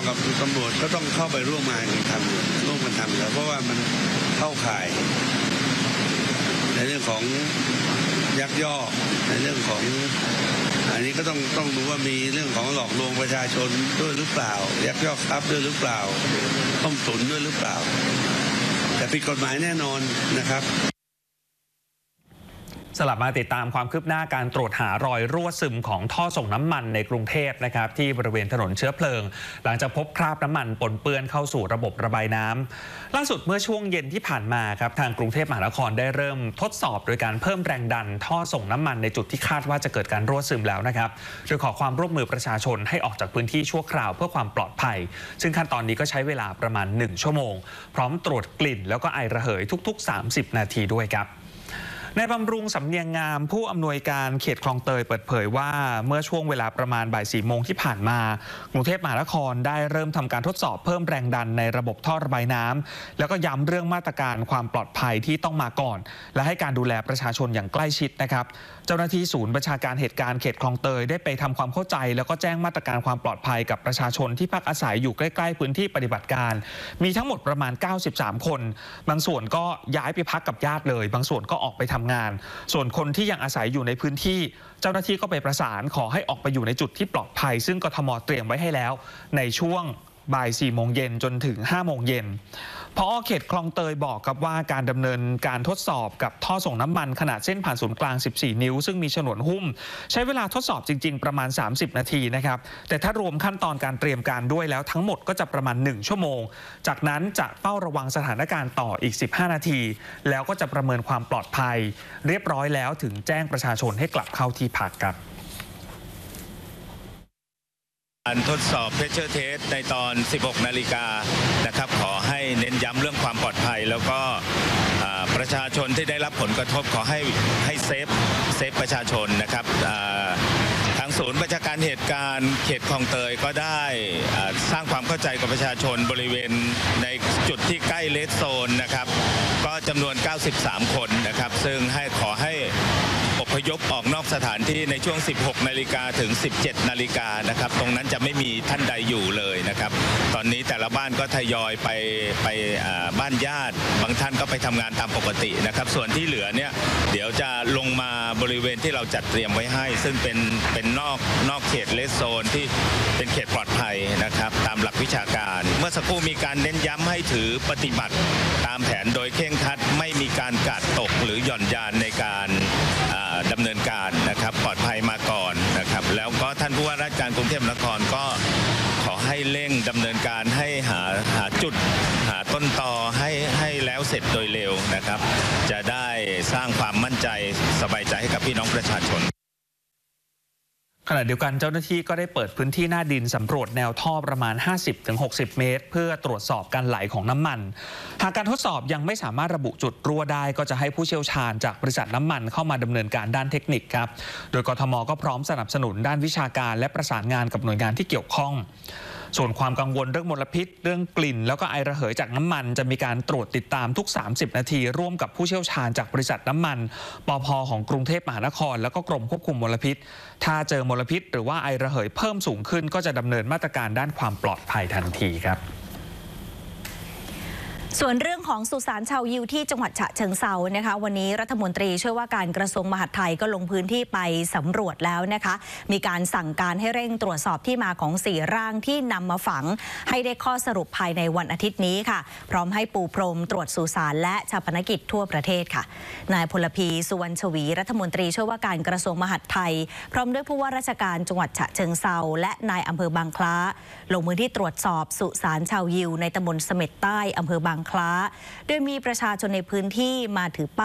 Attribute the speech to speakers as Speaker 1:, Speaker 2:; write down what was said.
Speaker 1: กับตำรวจก็ต้องเข้าไปร่วมงานกันทำแล้วเพราะว่ามันเข้าข่ายในเรื่องของยักยอกในเรื่องของอันนี้ก็ต้องดูว่ามีเรื่องของหลอกลวงประชาชนด้วยหรือเปล่ายักยอกทรัพย์ด้วยหรือเปล่าต้มตุ๋นด้วยหรือเปล่าแต่ผิดกฎหมายแน่นอนนะครับ
Speaker 2: สลับมาติดตามความคืบหน้าการตรวจหารอยรั่วซึมของท่อส่งน้ำมันในกรุงเทพนะครับที่บริเวณถนนเชื้อเพลิงหลังจากพบคราบน้ำมันปนเปื้อนเข้าสู่ระบบระบายน้ำล่าสุดเมื่อช่วงเย็นที่ผ่านมาครับทางกรุงเทพมหานครได้เริ่มทดสอบโดยการเพิ่มแรงดันท่อส่งน้ำมันในจุดที่คาดว่าจะเกิดการรั่วซึมแล้วนะครับโดยขอความร่วมมือประชาชนให้ออกจากพื้นที่ชั่วคราวเพื่อความปลอดภัยซึ่งขั้นตอนนี้ก็ใช้เวลาประมาณ1ชั่วโมงพร้อมตรวจกลิ่นแล้วก็ไอระเหยทุกๆ30นาทีด้วยครับนายบำรุงสำเนียงงามผู้อำนวยการเขตคลองเตยเปิดเผยว่าเมื่อช่วงเวลาประมาณบ่าย 4 โมงที่ผ่านมากรุงเทพมหานครได้เริ่มทำการทดสอบเพิ่มแรงดันในระบบท่อระบายน้ำแล้วก็ย้ำเรื่องมาตรการความปลอดภัยที่ต้องมาก่อนและให้การดูแลประชาชนอย่างใกล้ชิดนะครับเจ้าหน้าที่ศูนย์บัญชาการเหตุการณ์เขตคลองเตยได้ไปทำความเข้าใจแล้วก็แจ้งมาตรการความปลอดภัยกับประชาชนที่พักอาศัยอยู่ใกล้ๆพื้นที่ปฏิบัติการมีทั้งหมดประมาณ93คนบางส่วนก็ย้ายไปพักกับญาติเลยบางส่วนก็ออกไปทำงานส่วนคนที่ยังอาศัยอยู่ในพื้นที่เจ้าหน้าที่ก็ไปประสานขอให้ออกไปอยู่ในจุดที่ปลอดภัยซึ่งกทม.เตรียมไว้ให้แล้วในช่วงบ่าย 4 โมงเย็นจนถึง 5 โมงเย็นผอ.เขตคลองเตยบอกกับว่าการดำเนินการทดสอบกับท่อส่งน้ำมันขนาดเส้นผ่านศูนย์กลาง14นิ้วซึ่งมีฉนวนหุ้มใช้เวลาทดสอบจริงๆประมาณ30นาทีนะครับแต่ถ้ารวมขั้นตอนการเตรียมการด้วยแล้วทั้งหมดก็จะประมาณ1ชั่วโมงจากนั้นจะเฝ้าระวังสถานการณ์ต่ออีก15นาทีแล้วก็จะประเมินความปลอดภัยเรียบร้อยแล้วถึงแจ้งประชาชนให้กลับเข้าที่พักครับ
Speaker 3: การทดสอบเพชเชอร์เทสในตอน 16 นาฬิกานะครับขอให้เน้นย้ำเรื่องความปลอดภัยแล้วก็ประชาชนที่ได้รับผลกระทบขอให้เซฟประชาชนนะครับทางศูนย์บัญชาการเหตุการณ์เขตคลองเตยก็ได้สร้างความเข้าใจกับประชาชนบริเวณในจุดที่ใกล้เลสโซนนะครับก็จำนวน93คนนะครับซึ่งขอให้อพยพออกนอกสถานที่ในช่วง 16 นาฬิกาถึง 17 นาฬิกานะครับตรงนั้นจะไม่มีท่านใดอยู่เลยนะครับตอนนี้แต่ละบ้านก็ทยอยไปบ้านญาติบางท่านก็ไปทำงานตามปกตินะครับส่วนที่เหลือเนี่ยเดี๋ยวจะลงมาบริเวณที่เราจัดเตรียมไว้ให้ซึ่งเป็นนอกเขตเลสโซนที่เป็นเขตปลอดภัยนะครับตามหลักวิชาการเมื่อสักครู่มีการเน้นย้ำให้ถือปฏิบัติตามแผนโดยเคร่งครัดไม่มีการกาดตกหรือหย่อนยานในการดำเนินการนะครับปลอดภัยมาก่อนนะครับแล้วก็ท่านผู้ว่าราชการกรุงเทพมหานครก็ขอให้เร่งดำเนินการให้หาจุดหาต้นตอให้แล้วเสร็จโดยเร็วนะครับจะได้สร้างความมั่นใจสบายใจให้กับพี่น้องประชาชน
Speaker 2: ขณะเดียวกันเจ้าหน้าที่ก็ได้เปิดพื้นที่หน้าดินสำรวจแนวท่อประมาณ 50-60 เมตรเพื่อตรวจสอบการไหลของน้ำมันหากการทดสอบยังไม่สามารถระบุจุดรั่วได้ก็จะให้ผู้เชี่ยวชาญจากบริษัทน้ำมันเข้ามาดำเนินการด้านเทคนิคครับโดยกทม.ก็พร้อมสนับสนุนด้านวิชาการและประสานงานกับหน่วยงานที่เกี่ยวข้องส่วนความกังวลเรื่องมลพิษเรื่องกลิ่นแล้วก็ไอระเหยจากน้ำมันจะมีการตรวจติดตามทุก30นาทีร่วมกับผู้เชี่ยวชาญจากบริษัทน้ำมันปภ.ของกรุงเทพมหานครแล้วก็กรมควบคุมมลพิษถ้าเจอมลพิษหรือว่าไอระเหยเพิ่มสูงขึ้นก็จะดำเนินมาตรการด้านความปลอดภัยทันทีครับ
Speaker 4: ส่วนเรื่องของสุสานชาวยิวที่จังหวัดฉะเชิงเทรานะคะวันนี้รัฐมนตรีช่วยว่าการกระทรวงมหาดไทยก็ลงพื้นที่ไปสำรวจแล้วนะคะมีการสั่งการให้เร่งตรวจสอบที่มาของ4ร่างที่นำมาฝังให้ได้ข้อสรุปภายในวันอาทิตย์นี้ค่ะพร้อมให้ปูพรมตรวจสุสานและชาปนกิจทั่วประเทศค่ะนายพลพีสุวรรณชวีรัฐมนตรีช่วยว่าการกระทรวงมหาดไทยพร้อมด้วยผู้ว่าราชการจังหวัดฉะเชิงเทราและนายอำเภอบางคล้าลงพื้นที่ตรวจสอบสุสานชาวยิวในตำบลเสม็ดใต้อำเภอบางคล้าโดยมีประชาชนในพื้นที่มาถือป้าย